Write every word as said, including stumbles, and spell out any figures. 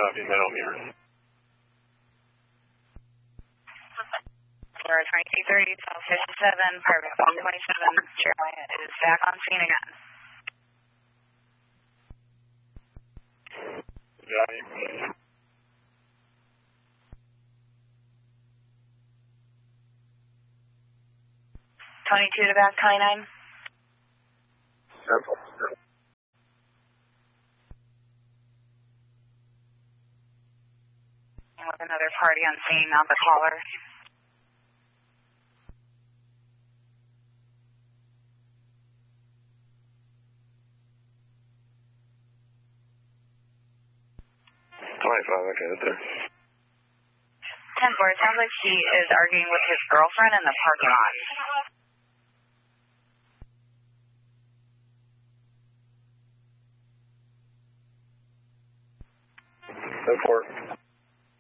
copy, then I'll meet her. Florida twenty-two thirty, twelve fifty-seven, Private one twenty-seven, Jeremiah is back on scene again. Yeah. twenty-two to back twenty-nine. Careful. And with another party on scene, not the caller. twenty-five, okay, that's there. ten four, it sounds like he is arguing with his girlfriend in the parking lot. ten four.